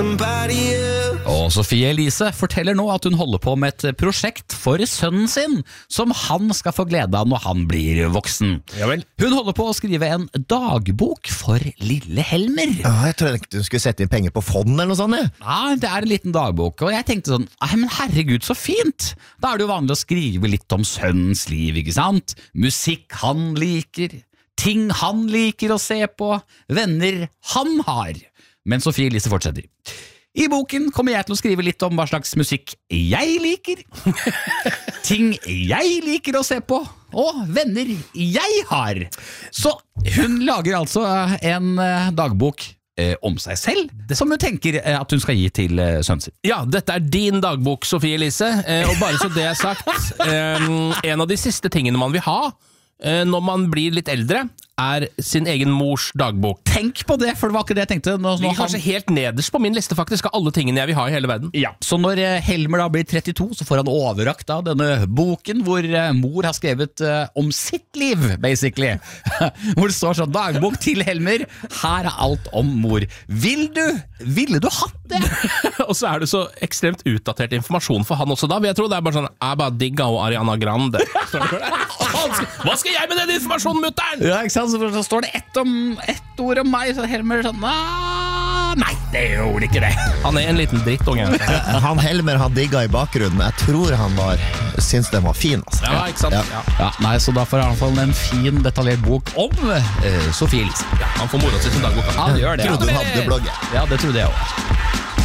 Og Sofie Elise forteller nå at hun holder på med et prosjekt for sønnen sin, som han skal få glede av når han blir voksen. Ja vel. Hun holder på å skrive en dagbok for lille Helmer. Jeg trodde ikke du skulle sette inn penger på fond eller noe sånt. Ja, det er en liten dagbok, og jeg tenkte sånn, men herregud, så fint. Da er det jo vanlig å skrive litt om sønnens liv, ikke sant? Musikk han liker, ting han liker å se på, venner han har. Men Sofie Elise fortsetter. I boken kommer jeg til å skrive litt om hva slags musikk jeg liker, ting jeg liker å se på, og venner jeg har. Så hun lager altså en dagbok om seg selv, som hun tenker at hun skal gi til sønnen sin. Ja, dette er din dagbok, Sofie Elise, og bare så det er sagt, en av de siste tingene man vil ha når man blir litt eldre, er sin egen mors dagbok. Tenk på det, for det var ikke det jeg tenkte. Nå ligger kanskje helt nederst på min liste faktisk av alle tingene jeg vil ha i hele verden. Ja, så når Helmer da blir 32, så får han overrakt da denne boken hvor mor har skrevet om sitt liv, basically. Hvor det står sånn, dagbok til Helmer, her er alt om mor. Ville du hatt det? Og så er det så ekstremt utdatert informasjon for han også da. Jeg tror det er bare sånn, jeg bare digger og Ariana Grande. Hva skal jeg med den informasjonen, mutteren? Ja, ikke sant? Så står det ett ord om meg, så Helmer sånn, nei, det gjorde ikke det. Han er en liten drittunge. Han Helmer har digget i bakgrunnen, men jeg tror han synes den var fin. Altså. Ja, ikke sant? Ja. Ja. Nei, så da får han i hvert fall en fin, detaljert bok om Sofie Elise. Han får mora til sin dagbok. Ja, det gjør det. Trodde du hadde blogget. Ja, det trodde jeg også.